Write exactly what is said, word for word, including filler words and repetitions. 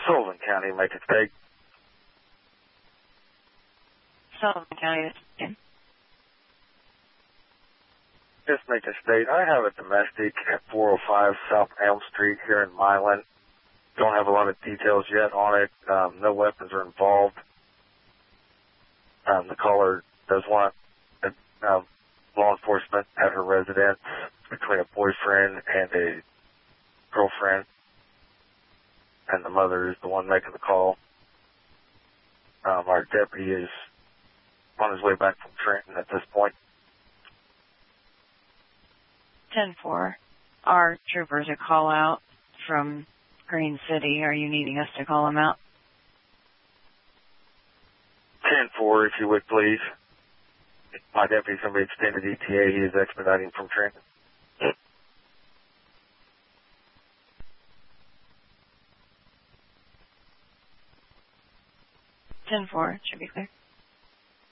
Sullivan County, Macon State. Sullivan County. Yes, Macon State. I have a domestic at four oh five South Elm Street here in Milan. Don't have a lot of details yet on it. Um, no weapons are involved. Um, the caller does want uh, um, law enforcement at her residence between a boyfriend and a girlfriend. And the mother is the one making the call. Um, our deputy is on his way back from Trenton at this point. ten four. Our troopers are call out from Green City. Are you needing us to call them out? ten four, if you would, please. My deputy's going to be extended E T A. He is expediting from Trenton. ten four. Should be clear.